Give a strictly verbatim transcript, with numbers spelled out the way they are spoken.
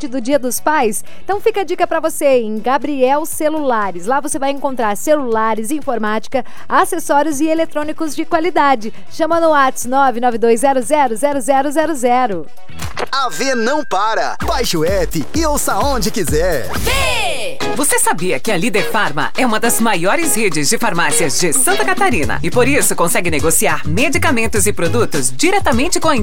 presente do Dia dos Pais? Então fica a dica pra você em Gabriel Celulares. Lá você vai encontrar celulares, informática, acessórios e eletrônicos de qualidade. Chama no WhatsApp nove nove dois zero zero zero zero zero zero. A V não para. Baixe o app e ouça onde quiser. V! Você sabia que a Líder Farma é uma das maiores redes de farmácias de Santa Catarina e por isso consegue negociar medicamentos e produtos diretamente com a